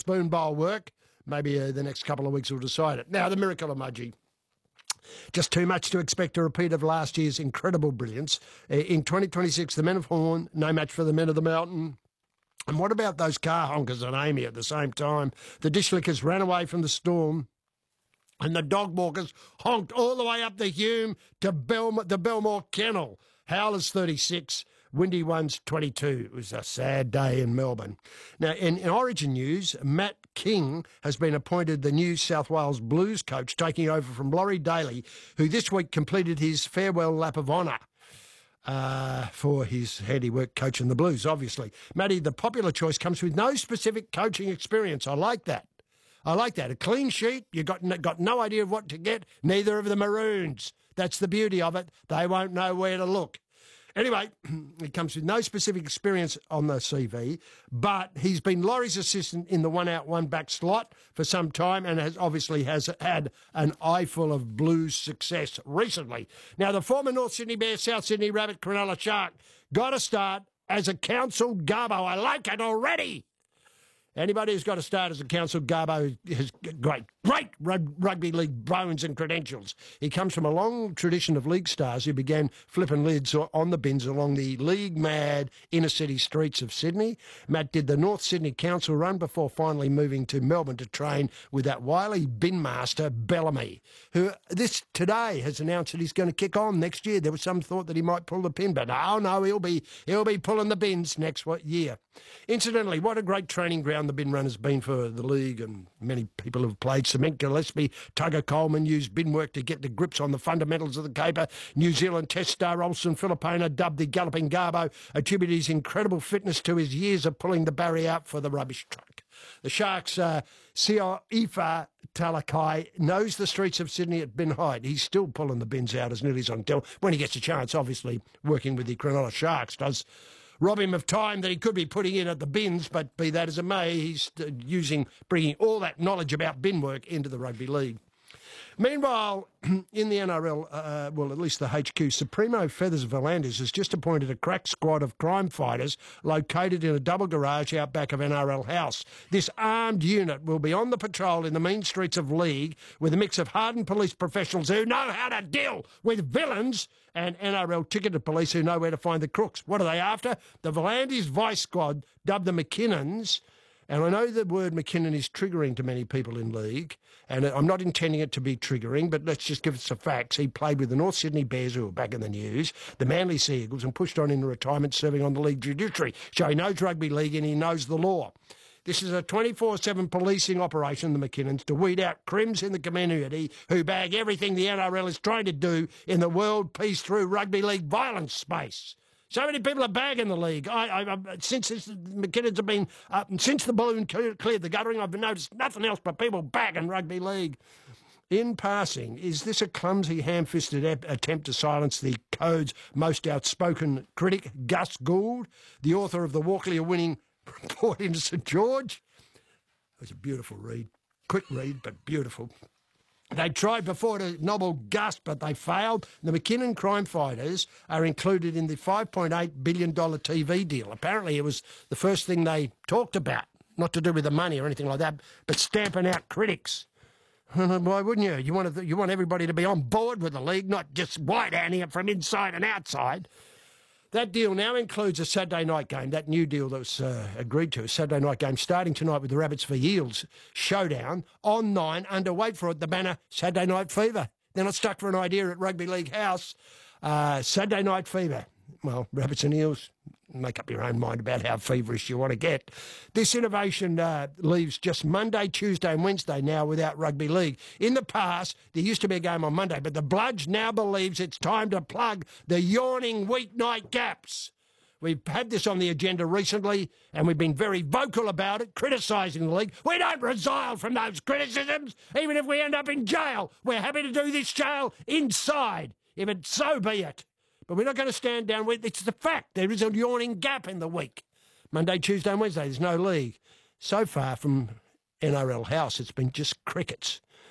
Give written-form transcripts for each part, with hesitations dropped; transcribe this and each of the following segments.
spoon bowl work? Maybe the next couple of weeks will decide it. Now, the miracle emoji. Just too much to expect a repeat of last year's incredible brilliance. In 2026, the Men of Horn, no match for the Men of the Mountain. And what about those car honkers on Amy at the same time? The dishlickers ran away from the storm, and the dog walkers honked all the way up the Hume to the Belmore Kennel. Howlers 36, Windy Ones 22. It was a sad day in Melbourne. Now, in Origin news, Matt King has been appointed the New South Wales Blues coach, taking over from Laurie Daly, who this week completed his farewell lap of honour. For his handiwork coaching the Blues, obviously. Matty, the popular choice comes with no specific coaching experience. I like that. A clean sheet, you got no idea of what to get, neither of the Maroons. That's the beauty of it. They won't know where to look. Anyway, it comes with no specific experience on the CV, but he's been Laurie's assistant in the one-out, one-back slot for some time and has had an eyeful of Blues success recently. Now, the former North Sydney Bear, South Sydney Rabbit, Cronulla Shark got to start as a council garbo. I like it already. Anybody who's got to start as a council garbo has great rugby league bones and credentials. He comes from a long tradition of league stars who began flipping lids on the bins along the league-mad inner-city streets of Sydney. Matt did the North Sydney Council run before finally moving to Melbourne to train with that wily bin master, Bellamy, who today has announced that he's going to kick on next year. There was some thought that he might pull the pin, but no, he'll be pulling the bins next year. Incidentally, what a great training ground the bin run has been for the league, and many people have played. Cement Gillespie, Tugger Coleman used bin work to get to grips on the fundamentals of the caper. New Zealand Test star Olsen Filipina, dubbed the Galloping Garbo, attributed his incredible fitness to his years of pulling the barrier out for the rubbish truck. The Sharks' Sioifa Talakai knows the streets of Sydney at bin height. He's still pulling the bins out as nearly as I can tell. When he gets a chance, obviously, working with the Cronulla Sharks does rob him of time that he could be putting in at the bins, but be that as it may, he's bringing all that knowledge about bin work into the rugby league. Meanwhile, in the NRL, at least the HQ, Supremo Feathers Volanders has just appointed a crack squad of crime fighters located in a double garage out back of NRL House. This armed unit will be on the patrol in the mean streets of League with a mix of hardened police professionals who know how to deal with villains and NRL ticketed police who know where to find the crooks. What are they after? The Volanders Vice Squad, dubbed the McKinnons. And I know the word McKinnon is triggering to many people in League, and I'm not intending it to be triggering, but let's just give it some facts. He played with the North Sydney Bears, who were back in the news, the Manly Sea Eagles, and pushed on into retirement serving on the league judiciary. So he knows rugby league and he knows the law. This is a 24/7 policing operation, the McKinnons, to weed out crims in the community who bag everything the NRL is trying to do in the world peace through rugby league violence space. So many people are bagging the league. Since McKinnons have been since the balloon cleared the guttering, I've noticed nothing else but people bagging rugby league. In passing, is this a clumsy, ham-fisted attempt to silence the Code's most outspoken critic, Gus Gould, the author of the Walklier-winning Report into St George? It was a beautiful read. Quick read, but beautiful. They tried before to nobble Gus, but they failed. The McKinnon crime fighters are included in the $5.8 billion TV deal. Apparently it was the first thing they talked about, not to do with the money or anything like that, but stamping out critics. Why wouldn't you? You want everybody to be on board with the league, not just white-handing it from inside and outside. That deal now includes a Saturday night game. That new deal that was agreed to, a Saturday night game starting tonight with the Rabbits v Eels showdown on 9 under, wait for it, the banner Saturday Night Fever. They're not stuck for an idea at Rugby League House. Saturday Night Fever. Well, Rabbits and Eels, make up your own mind about how feverish you want to get. This innovation leaves just Monday, Tuesday and Wednesday now without rugby league. In the past, there used to be a game on Monday, but the Bloods now believes it's time to plug the yawning weeknight gaps. We've had this on the agenda recently, and we've been very vocal about it, criticising the league. We don't resile from those criticisms, even if we end up in jail. We're happy to do this jail inside, if it so be it. But we're not going to stand down with it. It's the fact. There is a yawning gap in the week. Monday, Tuesday and Wednesday, there's no league. So far from NRL House, it's been just crickets.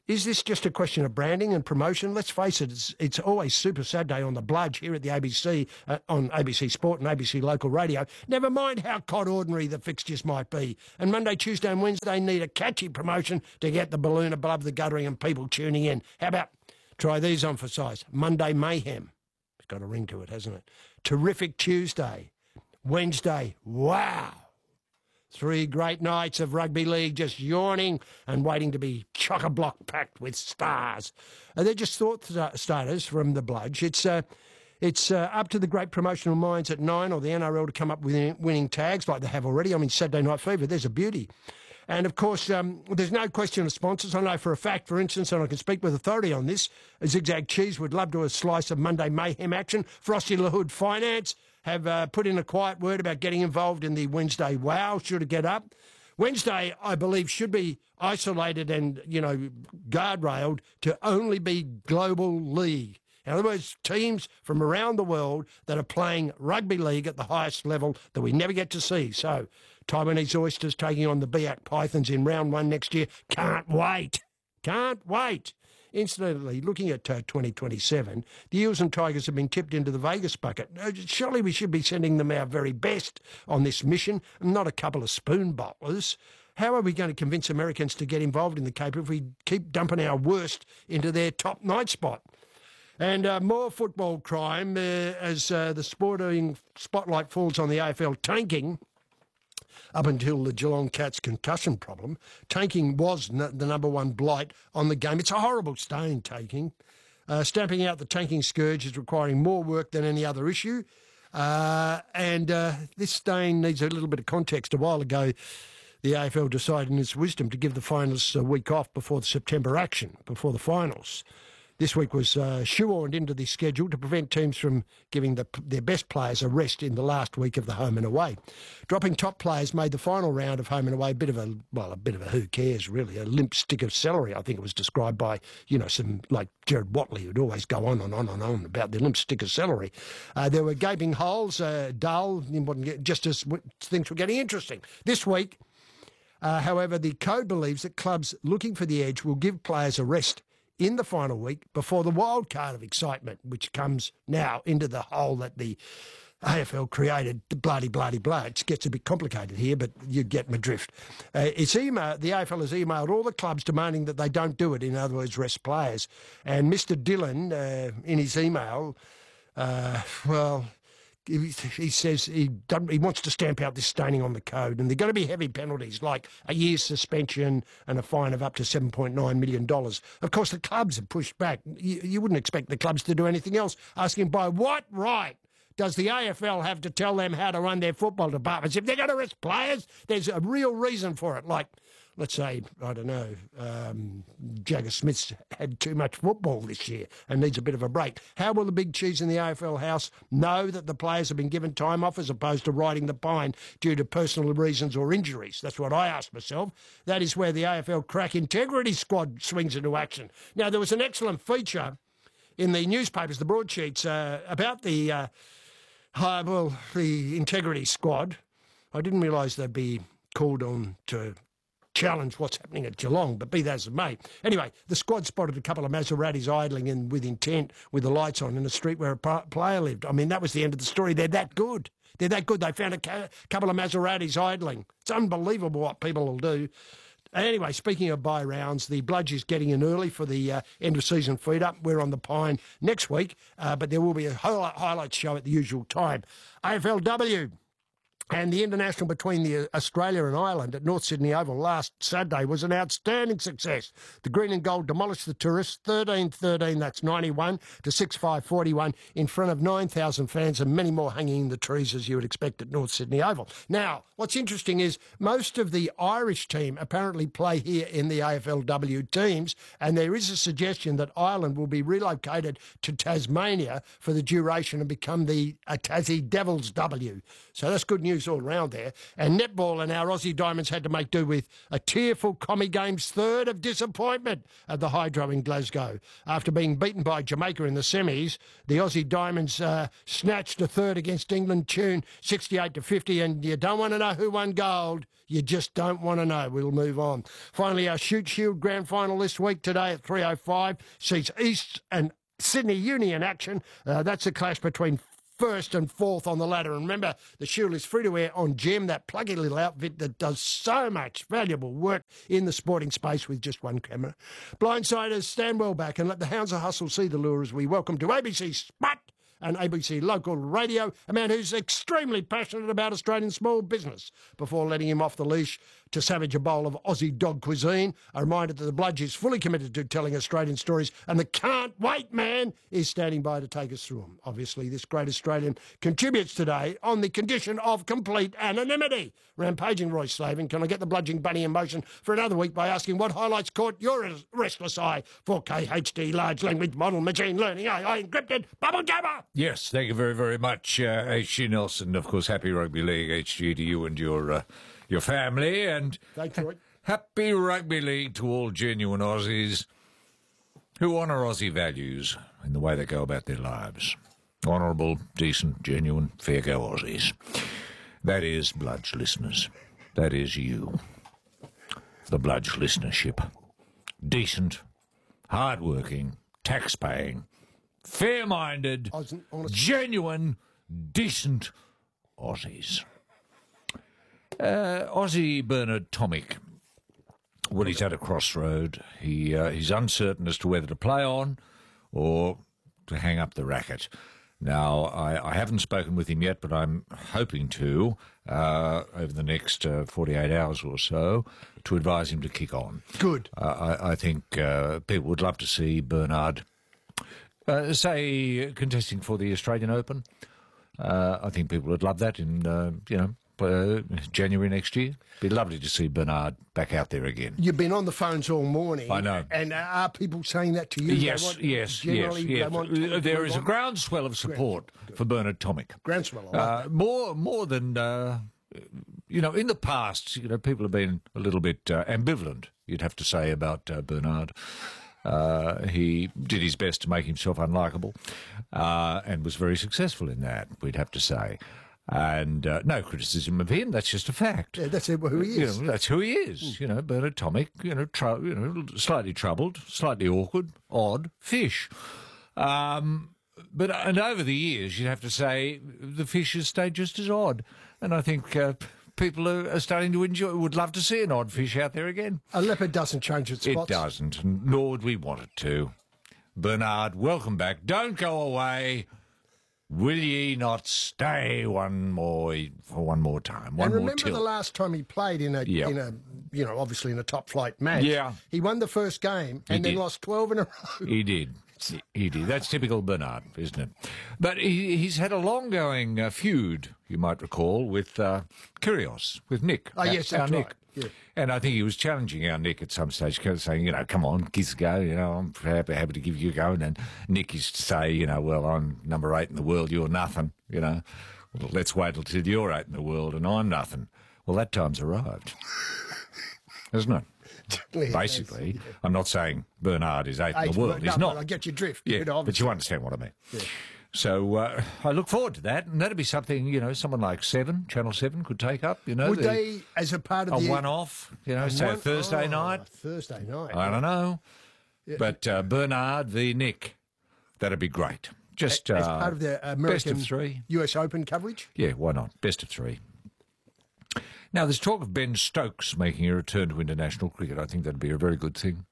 Is this just a question of branding and promotion? Let's face it, it's always Super Saturday on the Bludge here at the ABC, on ABC Sport and ABC Local Radio. Never mind how cod ordinary the fixtures might be. And Monday, Tuesday and Wednesday need a catchy promotion to get the balloon above the guttering and people tuning in. How about, try these on for size. Monday Mayhem. It's got a ring to it, hasn't it? Terrific Tuesday. Wednesday, wow. 3 great nights of rugby league just yawning and waiting to be chock-a-block packed with stars. They're just thought starters from the Bludge. It's up to the great promotional minds at Nine or the NRL to come up with winning tags like they have already. I mean, Saturday Night Fever, there's a beauty. And, of course, there's no question of sponsors. I know for a fact, for instance, and I can speak with authority on this, Zigzag Cheese would love to have a slice of Monday Mayhem action. Frosty LaHood Finance have put in a quiet word about getting involved in the Wednesday Wow, should it get up. Wednesday, I believe, should be isolated and, guardrailed to only be global league. In other words, teams from around the world that are playing rugby league at the highest level that we never get to see. So, Taiwanese Oysters taking on the Biak Pythons in round 1 next year. Can't wait. Can't wait. Incidentally, looking at 2027, the Eels and Tigers have been tipped into the Vegas bucket. Surely we should be sending them our very best on this mission, not a couple of spoon bottlers. How are we going to convince Americans to get involved in the Cape if we keep dumping our worst into their top night spot? And more football crime as the sporting spotlight falls on the AFL tanking. Up until the Geelong Cats concussion problem, tanking was the number one blight on the game. It's a horrible stain, tanking. Stamping out the tanking scourge is requiring more work than any other issue. And this stain needs a little bit of context. A while ago, the AFL decided in its wisdom to give the finalists a week off before the September action, before the finals. This week was shoehorned into the schedule to prevent teams from giving their best players a rest in the last week of the home and away. Dropping top players made the final round of home and away a bit of a who cares, really, a limp stick of celery, I think it was described by, some like Gerard Watley, who'd always go on and on and on about the limp stick of celery. There were gaping holes, dull, just as things were getting interesting. This week, however, the code believes that clubs looking for the edge will give players a rest in the final week before the wild card of excitement, which comes now into the hole that the AFL created, bloody. It gets a bit complicated here, but you get my drift. The AFL has emailed all the clubs demanding that they don't do it, in other words, rest players. And Mr. Dillon, in his email, he says he wants to stamp out this staining on the code, and there are going to be heavy penalties like a year's suspension and a fine of up to $7.9 million. Of course, the clubs have pushed back. You wouldn't expect the clubs to do anything else, asking by what right does the AFL have to tell them how to run their football departments? If they're going to rest players, there's a real reason for it, like, let's say, I don't know, Jagger Smith's had too much football this year and needs a bit of a break. How will the big cheese in the AFL house know that the players have been given time off as opposed to riding the pine due to personal reasons or injuries? That's what I asked myself. That is where the AFL crack integrity squad swings into action. Now, there was an excellent feature in the newspapers, the broadsheets, about the integrity squad. I didn't realise they'd be called on to challenge what's happening at Geelong, but be that as it may. Anyway, the squad spotted a couple of Maseratis idling with intent with the lights on in a street where a player lived. I mean, that was the end of the story. They're that good. They found a couple of Maseratis idling. It's unbelievable what people will do. Anyway, speaking of bye rounds, the Bludge is getting in early for the end-of-season feed-up. We're on the Pine next week, but there will be a highlights show at the usual time. AFLW. And the international between the Australia and Ireland at North Sydney Oval last Saturday was an outstanding success. The green and gold demolished the tourists, 13-13, that's 91, to 6-5-41, in front of 9,000 fans and many more hanging in the trees as you would expect at North Sydney Oval. Now, what's interesting is most of the Irish team apparently play here in the AFLW teams, and there is a suggestion that Ireland will be relocated to Tasmania for the duration and become the Tassie Devils W. So that's good news news all around there. And netball and our Aussie Diamonds had to make do with a tearful Commie Games third of disappointment at the Hydro in Glasgow. After being beaten by Jamaica in the semis, the Aussie Diamonds snatched a third against England, tune 68-50, and you don't want to know who won gold. You just don't want to know. We'll move on. Finally, our Shute Shield Grand Final this week today at 3:05 sees East and Sydney Uni in action. That's a clash between first and fourth on the ladder. And remember, the Shield is free to air on Gem, that pluggy little outfit that does so much valuable work in the sporting space with just one camera. Blindsiders, stand well back and let the hounds of hustle see the lure as we welcome to ABC Spot and ABC Local Radio, a man who's extremely passionate about Australian small business. Before letting him off the leash to savage a bowl of Aussie dog cuisine, a reminder that the Bludge is fully committed to telling Australian stories, and the can't wait man is standing by to take us through them. Obviously, this great Australian contributes today on the condition of complete anonymity. Rampaging Roy Slavin, can I get the bludging bunny in motion for another week by asking what highlights caught your restless eye? 4K HD large language model machine learning AI encrypted bubble jabber. Yes, thank you very, very much, H.G. Nelson. Of course, happy Rugby League, H.G. to you and your family, and thanks, Roy. Happy Rugby League to all genuine Aussies who honour Aussie values in the way they go about their lives. Honourable, decent, genuine, fair-go Aussies. That is Bludge listeners. That is you. The Bludge listenership. Decent, hard-working, tax-paying, fair-minded, genuine, decent Aussies. Aussie Bernard Tomic, well, he's at a crossroad. He's uncertain as to whether to play on or to hang up the racket. Now, I haven't spoken with him yet, but I'm hoping to, over the next 48 hours or so, to advise him to kick on. Good. I think people would love to see Bernard, say, contesting for the Australian Open. I think people would love that in, January next year. Be lovely to see Bernard back out there again. You've been on the phones all morning. I know. And are people saying that to you? Yes. There is a groundswell of support for Bernard Tomic. Groundswell. More than in the past. People have been a little bit ambivalent, you'd have to say, about Bernard. He did his best to make himself unlikable, and was very successful in that, we'd have to say. And no criticism of him. That's just a fact. Yeah, that's who he is. That's who he is. Bernard Tomic. Slightly troubled, slightly awkward, odd fish. But over the years, you'd have to say the fish has stayed just as odd. And I think people are starting to enjoy. Would love to see an odd fish out there again. A leopard doesn't change its spots. It doesn't, nor would we want it to. Bernard, welcome back. Don't go away. Will ye not stay for one more time? And remember the last time he played in obviously in a top flight match. Yeah, he won the first game and then lost 12 in a row. He did. That's typical Bernard, isn't it? But he's had a long-going feud, you might recall, with Kyrgios, with Nick. Oh, yes, that's Nick. right. Yeah. And I think he was challenging our Nick at some stage, saying, come on, give us a go, I'm happy to give you a go. And then Nick used to say, well, I'm number 8 in the world, you're nothing, Well, let's wait until you're 8 in the world and I'm nothing. Well, that time's arrived, isn't it? Basically, I'm not saying Bernard is 8 in the world. He's not. I get your drift. Yeah, but you understand what I mean. Yeah. So I look forward to that, and that'd be something, someone like Channel 7 could take up, Would they, as a part of a one-off, say a Thursday night? Thursday night. I don't know. Yeah. But Bernard v. Nick, that'd be great. Just as part of the American best of 3. US Open coverage? Yeah, why not? Best of 3. Now, there's talk of Ben Stokes making a return to international cricket. I think that'd be a very good thing.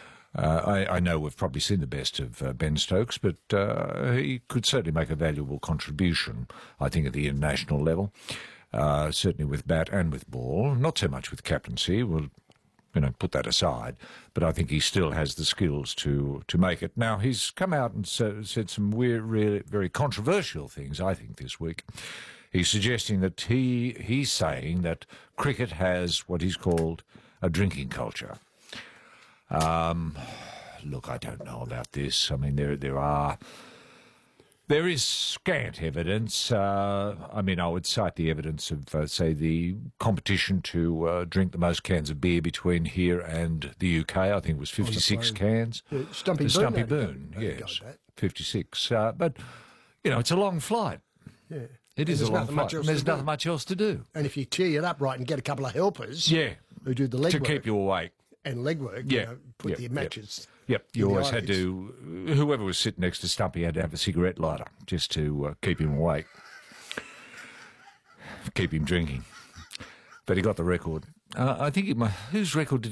I know we've probably seen the best of Ben Stokes, but he could certainly make a valuable contribution, I think, at the international level, certainly with bat and with ball, not so much with captaincy. We'll put that aside, but I think he still has the skills to make it. Now, he's come out and said some really very controversial things, I think, this week. He's suggesting that he's saying that cricket has what he's called a drinking culture. Look, I don't know about this. I mean, there are There is scant evidence. I mean, I would cite the evidence of, say, the competition to drink the most cans of beer between here and the UK. I think it was 56 cans. Stumpy Boone, yes, 56. But, you know, it's a long flight. Yeah. It is a long flight. And there's nothing much else to do. And if you tee it up right and get a couple of helpers who do the leg to work keep you awake. and leg work, put the matches. Yep, you in the always had eyelids. to, whoever was sitting next to Stumpy had to have a cigarette lighter just to keep him awake, keep him drinking. But he got the record. I think, whose record did